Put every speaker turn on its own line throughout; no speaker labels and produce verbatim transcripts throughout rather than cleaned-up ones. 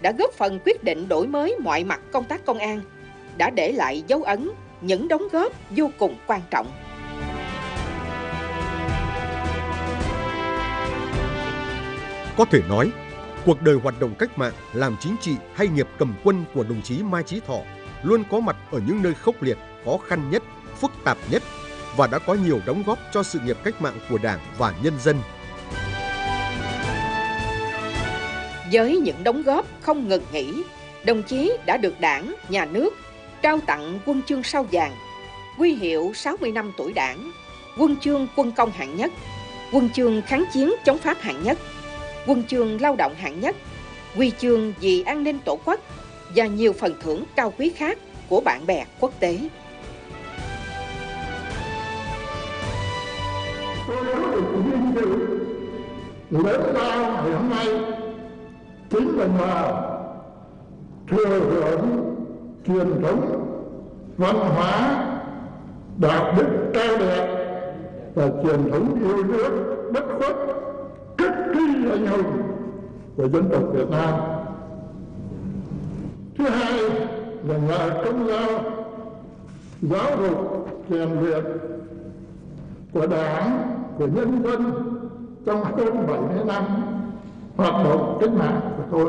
đã góp phần quyết định đổi mới mọi mặt công tác công an, đã để lại dấu ấn, những đóng góp vô cùng quan trọng.
Có thể nói, cuộc đời hoạt động cách mạng, làm chính trị hay nghiệp cầm quân của đồng chí Mai Chí Thọ luôn có mặt ở những nơi khốc liệt, khó khăn nhất, phức tạp nhất và đã có nhiều đóng góp cho sự nghiệp cách mạng của Đảng và nhân dân.
Với những đóng góp không ngừng nghỉ, đồng chí đã được Đảng, Nhà nước trao tặng huân chương Sao vàng, huy hiệu sáu mươi năm tuổi Đảng, huân chương Quân công hạng nhất, huân chương Kháng chiến chống Pháp hạng nhất, huân chương Lao động hạng nhất, huy chương vì an ninh Tổ quốc và nhiều phần thưởng cao quý khác của bạn bè quốc tế.
Tôi có được vinh dự lớn lao ngày hôm nay chính là thừa hưởng truyền thống văn hóa, đạo đức cao đẹp và truyền thống yêu nước bất khuất cực kỳ anh hùng của dân tộc Việt Nam. Thứ hai là nhờ công lao giáo dục rèn luyện của Đảng, của nhân dân trong hơn bảy mươi năm hoạt động cách mạng của tôi.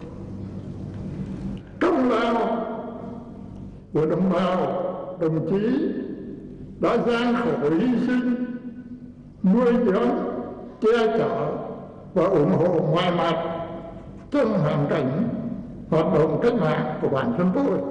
Công lao của đồng bào, đồng chí đã gian khổ hy sinh, nuôi dưỡng, che chở và ủng hộ mọi mặt trong hoàn cảnh hoạt động cách mạng của bản thân tôi.